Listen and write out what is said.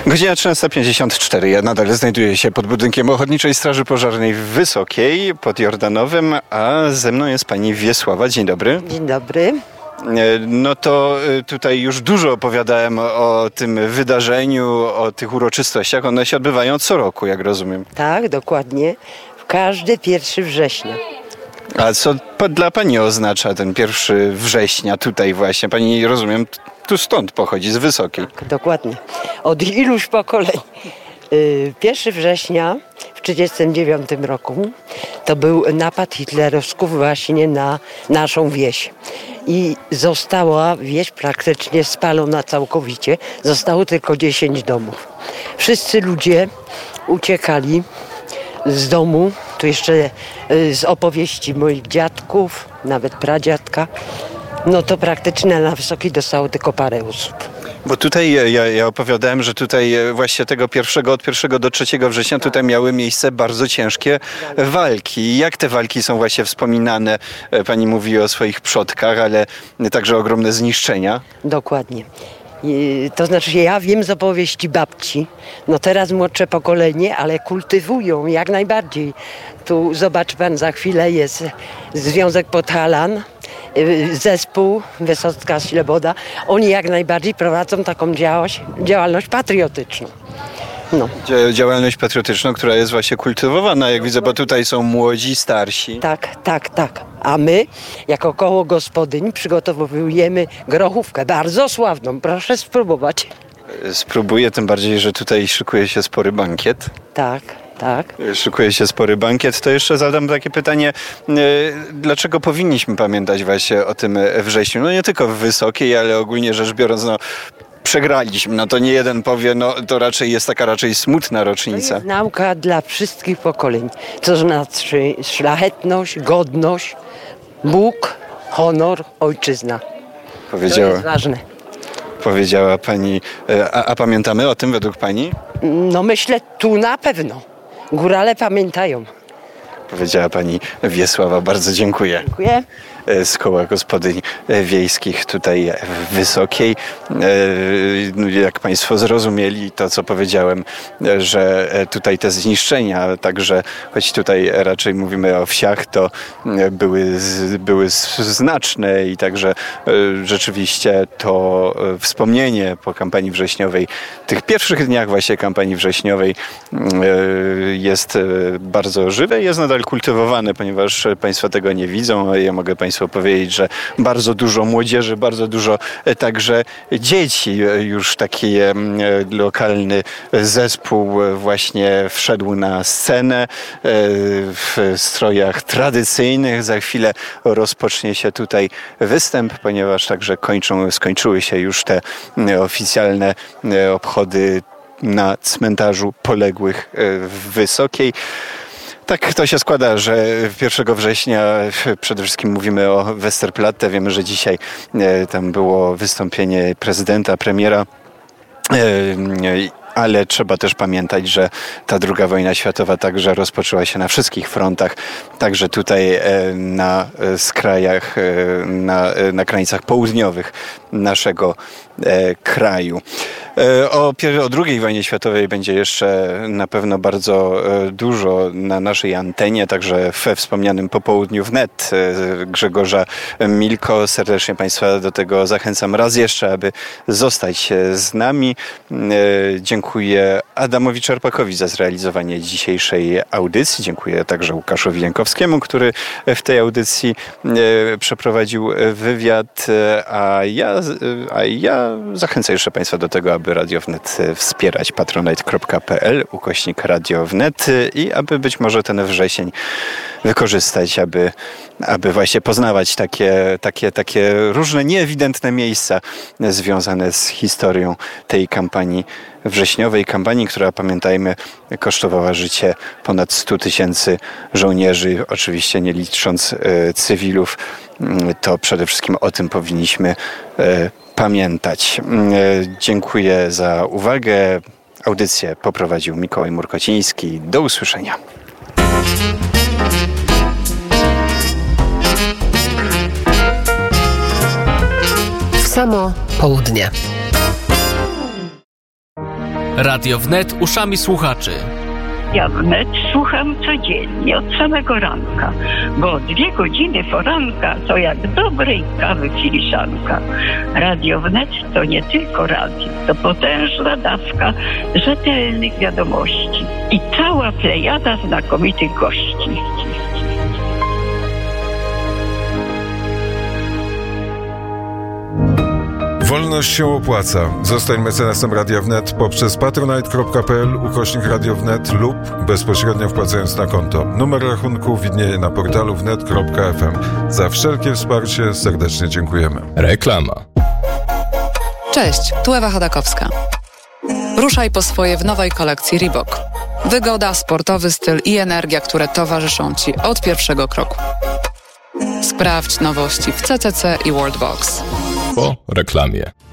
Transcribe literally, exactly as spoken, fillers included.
Godzina trzynasta pięćdziesiąt cztery. Ja nadal znajduję się pod budynkiem Ochotniczej Straży Pożarnej w Wysokiej, pod Jordanowem, a ze mną jest pani Wiesława. Dzień dobry. Dzień dobry. No to tutaj już dużo opowiadałem o tym wydarzeniu, o tych uroczystościach. One się odbywają co roku, jak rozumiem. Tak, dokładnie. W każdy pierwszy września. A co dla pani oznacza ten pierwszy września tutaj właśnie? Pani, rozumiem, tu stąd pochodzi, z Wysokiej. Tak, dokładnie. Od iluś pokoleń. pierwszego września w tysiąc dziewięćset trzydziestym dziewiątym roku to był napad hitlerowsków właśnie na naszą wieś. I została wieś praktycznie spalona całkowicie. Zostało tylko dziesięć domów. Wszyscy ludzie uciekali z domu. Tu jeszcze z opowieści moich dziadków, nawet pradziadka. No to praktycznie na Wysokiej dostało tylko parę osób. Bo tutaj ja, ja opowiadałem, że tutaj właśnie tego pierwszego, od pierwszego do trzeciego września tutaj miały miejsce bardzo ciężkie walki. Jak te walki są właśnie wspominane? Pani mówi o swoich przodkach, ale także ogromne zniszczenia. Dokładnie. I, to znaczy ja wiem z opowieści babci, no teraz młodsze pokolenie, ale kultywują jak najbardziej. Tu zobaczy pan, za chwilę jest Związek Podhalan, zespół Wysocka Śleboda. Oni jak najbardziej prowadzą taką działalność, działalność patriotyczną. No. Działalność patriotyczną, która jest właśnie kultywowana, jak widzę, bo tutaj są młodzi, starsi. Tak, tak, tak. A my, jako koło gospodyń, przygotowujemy grochówkę, bardzo sławną. Proszę spróbować. Spróbuję, tym bardziej, że tutaj szykuje się spory bankiet. Tak. Tak. Szykuje się spory bankiet. To jeszcze zadam takie pytanie, dlaczego powinniśmy pamiętać właśnie o tym wrześniu? No nie tylko w Wysokiej, ale ogólnie rzecz biorąc, no przegraliśmy. No to nie jeden powie, no to raczej jest taka raczej smutna rocznica. To jest nauka dla wszystkich pokoleń. To znaczy szlachetność, godność, Bóg, honor, ojczyzna. Powiedziała, to jest ważne. Powiedziała pani, a, a pamiętamy o tym według pani? No myślę, tu na pewno. Górale pamiętają. Powiedziała pani Wiesława. Bardzo dziękuję. Dziękuję. Z Koła Gospodyń Wiejskich tutaj w Wysokiej. Jak państwo zrozumieli to, co powiedziałem, że tutaj te zniszczenia, także choć tutaj raczej mówimy o wsiach, to były, były znaczne i także rzeczywiście to wspomnienie po kampanii wrześniowej, tych pierwszych dniach właśnie kampanii wrześniowej jest bardzo żywe i jest nadal kultywowane, ponieważ państwo tego nie widzą, a ja mogę państwu powiedzieć, że bardzo dużo młodzieży, bardzo dużo także dzieci, już taki lokalny zespół właśnie wszedł na scenę w strojach tradycyjnych. Za chwilę rozpocznie się tutaj występ, ponieważ także kończą, skończyły się już te oficjalne obchody na cmentarzu poległych w Wysokiej. Tak to się składa, że pierwszego września przede wszystkim mówimy o Westerplatte. Wiemy, że dzisiaj tam było wystąpienie prezydenta, premiera. Ale trzeba też pamiętać, że ta druga wojna światowa także rozpoczęła się na wszystkich frontach, także tutaj na skrajach, na, na krańcach południowych naszego kraju. O, o drugiej wojnie światowej będzie jeszcze na pewno bardzo dużo na naszej antenie, także we wspomnianym popołudniu wnet Grzegorza Milko. Serdecznie państwa do tego zachęcam raz jeszcze, aby zostać z nami. Dziękuję Adamowi Czerpakowi za zrealizowanie dzisiejszej audycji. Dziękuję także Łukaszowi Jankowskiemu, który w tej audycji przeprowadził wywiad, a ja, a ja zachęcam jeszcze państwa do tego, aby Radio Wnet wspierać patronite kropka p l ukośnik Radio Wnet i aby być może ten wrzesień wykorzystać, aby, aby właśnie poznawać takie, takie, takie różne nieewidentne miejsca związane z historią tej kampanii wrześniowej. Kampanii, która, pamiętajmy, kosztowała życie ponad stu tysięcy żołnierzy, oczywiście nie licząc e, cywilów. To przede wszystkim o tym powinniśmy e, pamiętać. E, dziękuję za uwagę. Audycję poprowadził Mikołaj Murkociński. Do usłyszenia. W samo południe. Radio Wnet uszami słuchaczy. Ja wnet słucham codziennie od samego ranka, bo dwie godziny poranka to jak dobrej kawy filiżanka. Radio Wnet to nie tylko radio, to potężna dawka rzetelnych wiadomości i cała plejada znakomitych gości. Wolność się opłaca. Zostań mecenasem Radia Wnet poprzez patronite.pl ukośnik Radio Wnet lub bezpośrednio wpłacając na konto. Numer rachunku widnieje na portalu wnet kropka f m. Za wszelkie wsparcie serdecznie dziękujemy. Reklama. Cześć, tu Ewa Chodakowska. Ruszaj po swoje w nowej kolekcji Reebok. Wygoda, sportowy styl i energia, które towarzyszą Ci od pierwszego kroku. Sprawdź nowości w C C C i Worldbox. Po reklamie.